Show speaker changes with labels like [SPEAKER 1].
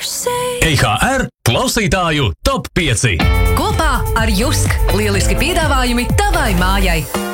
[SPEAKER 1] EHR klausītāju top 5.
[SPEAKER 2] Kopā ar Jusk lieliski piedāvājumi tavai mājai.